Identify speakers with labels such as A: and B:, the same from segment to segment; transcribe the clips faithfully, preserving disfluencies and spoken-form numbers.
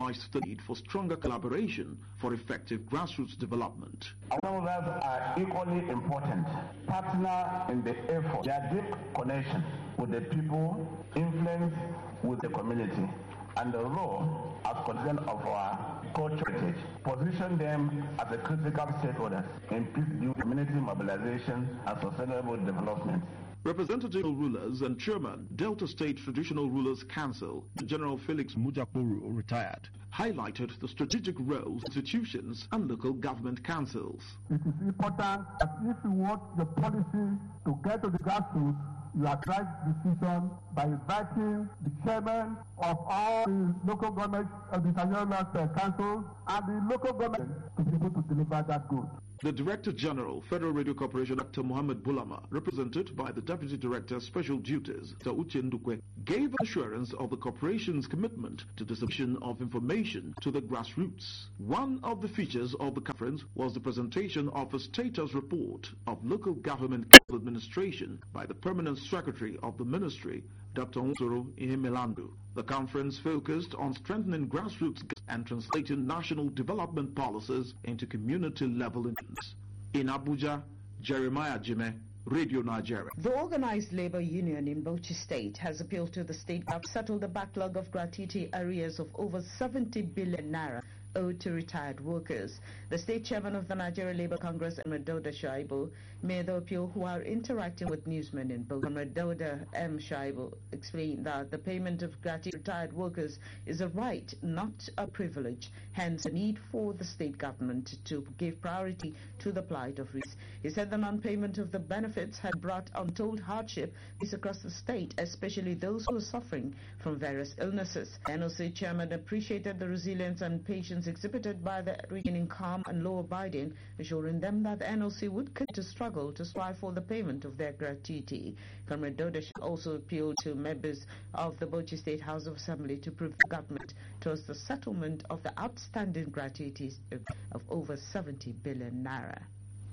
A: emphasized the need for stronger collaboration for effective grassroots development.
B: Our members are equally important. Partner in the effort, their deep connection with the people, influence with the community, and the role as concern of our cultural heritage, position them as a critical stakeholders in peace-building, community mobilization, and sustainable development.
A: Representative rulers and chairman, Delta State Traditional Rulers Council, General Felix Mujakuru, retired, highlighted the strategic roles of institutions and local government councils.
C: It is important that if you want the policy to get to the grassroots, you advise decision by inviting the chairman of all the local governments of the Traditional Council and the local government to be able to deliver that good.
A: The Director General, Federal Radio Corporation, Doctor Mohammed Bulama, represented by the Deputy Director, Special Duties, Doctor Uche Ndukwe, gave assurance of the corporation's commitment to dissemination of information to the grassroots. One of the features of the conference was the presentation of a status report of local government administration by the Permanent Secretary of the Ministry, Doctor Nsoro Ihemelandu. The conference focused on strengthening grassroots and translating national development policies into community-level influence. In Abuja, Jeremiah Jime, Radio Nigeria.
D: The organized labor union in Bauchi State has appealed to the state to settle the backlog of gratuity arrears of over seventy billion naira owed to retired workers. The state chairman of the Nigeria Labour Congress, Comrade Dauda Shaibu, made the appeal while interacting with newsmen in Bauchi. Comrade Dauda M. Shaibu explained that the payment of gratuity retired workers is a right, not a privilege, hence the need for the state government to give priority to the plight of retirees. He said the non-payment of the benefits had brought untold hardship across the state, especially those who are suffering from various illnesses. The N O C chairman appreciated the resilience and patience exhibited by the regaining calm and law abiding, assuring them that the N O C would continue to struggle to strive for the payment of their gratuity. Comrade Dodesh also appealed to members of the Bauchi State House of Assembly to prove the government towards the settlement of the outstanding gratuities of over seventy billion naira.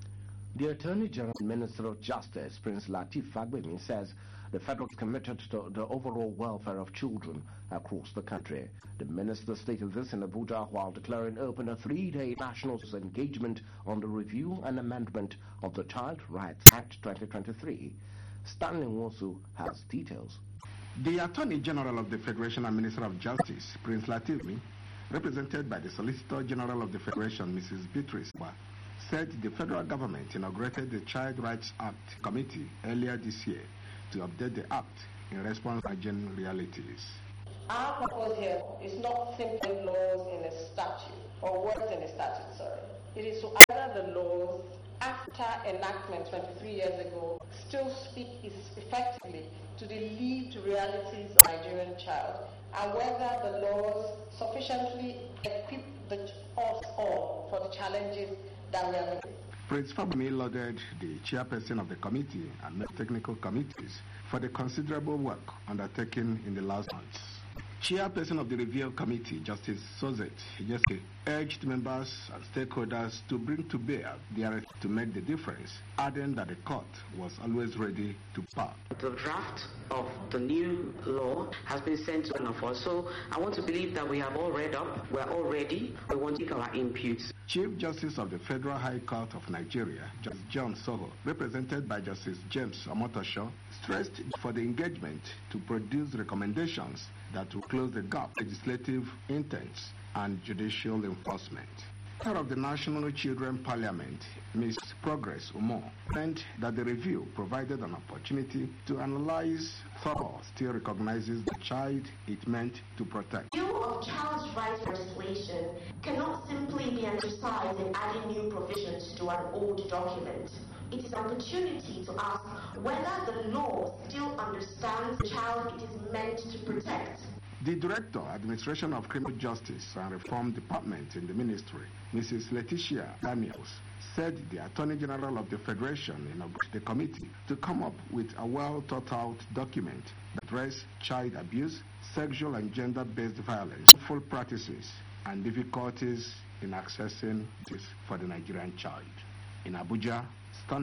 E: The Attorney General and Minister of Justice, Prince Lateef Fagbemi, says the federal is committed to the overall welfare of children across the country. The minister stated this in Abuja while declaring open a three-day national engagement on the review and amendment of the Child Rights Act twenty twenty-three. Stanley Nwosu has details.
F: The Attorney General of the Federation and Minister of Justice, Prince Lateef Fagbemi, represented by the Solicitor General of the Federation, Missus Beatrice Ba, said the federal government inaugurated the Child Rights Act Committee earlier this year to update the act in response to urgent realities.
G: Our purpose here is not simply laws in a statute or words in a statute, sorry. It is to either the laws after enactment twenty-three years ago still speak effectively to the lived realities of the Nigerian child, and whether the laws sufficiently equip the, us all for the challenges that we are facing.
F: Prince Fagbemi lauded the chairperson of the committee and technical committees for the considerable work undertaken in the last months. Chairperson of the review committee, Justice Sozet Ijeske, urged members and stakeholders to bring to bear their to make the difference, adding that the court was always ready to part.
H: The draft of the new law has been sent to one of us, so I want to believe that we have all read up, we're all ready, we want to take our inputs.
F: Chief Justice of the Federal High Court of Nigeria, Justice John Soho, represented by Justice James Omotosho, stressed for the engagement to produce recommendations that will close the gap legislative intents and judicial enforcement. Chair of the National Children Parliament, Miz Progress Umo, claimed that the review provided an opportunity to analyze thought still recognizes the child it meant to protect.
I: The view of child's rights legislation cannot simply be exercised in adding new provisions to an old document. It is an opportunity to ask whether the law still understands the child it is meant to protect.
F: The Director, Administration of Criminal Justice and Reform Department in the Ministry, Missus Leticia Daniels, said the Attorney General of the Federation inaugurated the committee to come up with a well-thought-out document that addresses child abuse, sexual and gender-based violence, harmful practices, and difficulties in accessing this for the Nigerian child. In Abuja,